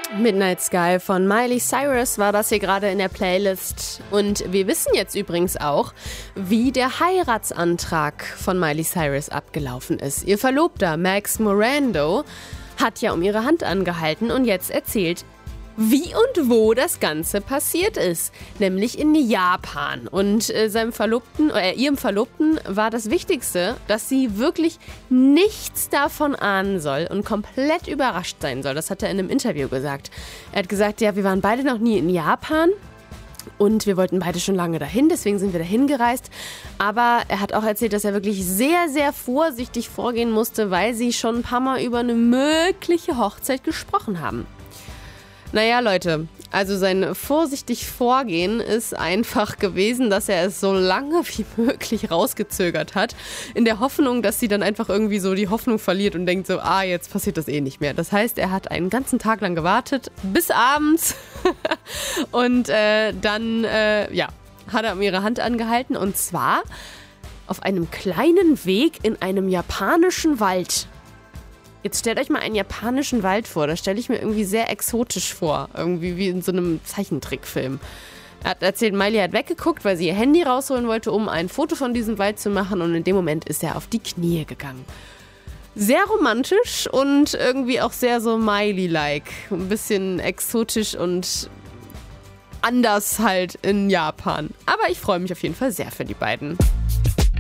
Midnight Sky von Miley Cyrus war das hier gerade in der Playlist. Und wir wissen jetzt übrigens auch, wie der Heiratsantrag von Miley Cyrus abgelaufen ist. Ihr Verlobter Max Morando hat ja um ihre Hand angehalten und jetzt erzählt, wie und wo das Ganze passiert ist, nämlich in Japan. Und ihrem Verlobten war das Wichtigste, dass sie wirklich nichts davon ahnen soll und komplett überrascht sein soll. Das hat er in einem Interview gesagt. Er hat gesagt, ja, wir waren beide noch nie in Japan. Und wir wollten beide schon lange dahin, deswegen sind wir dahin gereist. Aber er hat auch erzählt, dass er wirklich sehr, sehr vorsichtig vorgehen musste, weil sie schon ein paar Mal über eine mögliche Hochzeit gesprochen haben. Naja, Leute, also sein vorsichtig Vorgehen ist einfach gewesen, dass er es so lange wie möglich rausgezögert hat, in der Hoffnung, dass sie dann einfach irgendwie so die Hoffnung verliert und denkt so, jetzt passiert das eh nicht mehr. Das heißt, er hat einen ganzen Tag lang gewartet, bis abends und dann hat er um ihre Hand angehalten und zwar auf einem kleinen Weg in einem japanischen Wald. Jetzt stellt euch mal einen japanischen Wald vor. Das stelle ich mir irgendwie sehr exotisch vor. Irgendwie wie in so einem Zeichentrickfilm. Er hat erzählt, Miley hat weggeguckt, weil sie ihr Handy rausholen wollte, um ein Foto von diesem Wald zu machen. Und in dem Moment ist er auf die Knie gegangen. Sehr romantisch und irgendwie auch sehr so Miley-like. Ein bisschen exotisch und anders halt in Japan. Aber ich freue mich auf jeden Fall sehr für die beiden.